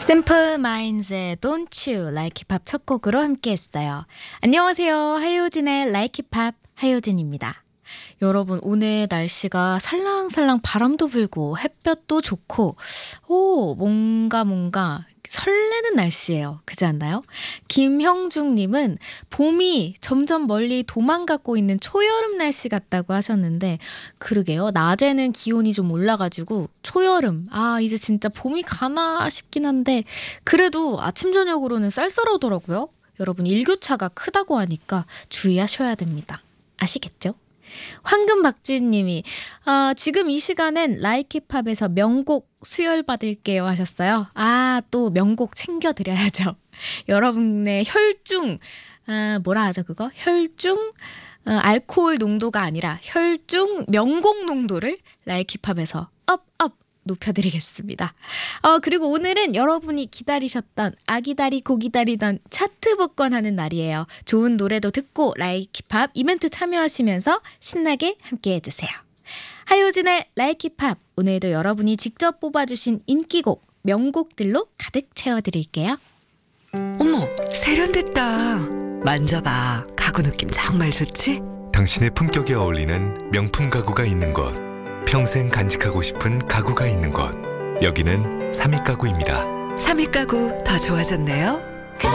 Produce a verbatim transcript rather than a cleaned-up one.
심플 마인즈의 Don't You Like It Pop 첫 곡으로 함께 했어요. 안녕하세요. 하효진의 Like It Pop 하효진입니다. 여러분, 오늘 날씨가 살랑살랑 바람도 불고 햇볕도 좋고 오 뭔가 뭔가 설레는 날씨예요. 그렇지 않나요? 김형중님은 봄이 점점 멀리 도망가고 있는 초여름 날씨 같다고 하셨는데, 그러게요. 낮에는 기온이 좀 올라가지고 초여름, 아 이제 진짜 봄이 가나 싶긴 한데 그래도 아침 저녁으로는 쌀쌀하더라고요. 여러분, 일교차가 크다고 하니까 주의하셔야 됩니다. 아시겠죠? 황금박주님이 아, 지금 이 시간엔 라이키팝에서 명곡 수혈받을게요 하셨어요. 아, 또 명곡 챙겨드려야죠. 여러분의 혈중, 아, 뭐라 하죠 그거? 혈중 어, 알코올 농도가 아니라 혈중 명곡 농도를 라이키팝에서 업업 높여드리겠습니다. 어, 그리고 오늘은 여러분이 기다리셨던 아기다리 고기다리던 차트 복권하는 날이에요. 좋은 노래도 듣고 라이키팝 이벤트 참여하시면서 신나게 함께 해주세요. 하효진의 라이키팝, 오늘도 여러분이 직접 뽑아주신 인기곡, 명곡들로 가득 채워드릴게요. 어머, 세련됐다. 만져봐. 가구 느낌 정말 좋지? 당신의 품격에 어울리는 명품 가구가 있는 곳, 평생 간직하고 싶은 가구가 있는 곳, 여기는 삼익 가구입니다. 삼익 가구 더 좋아졌네요.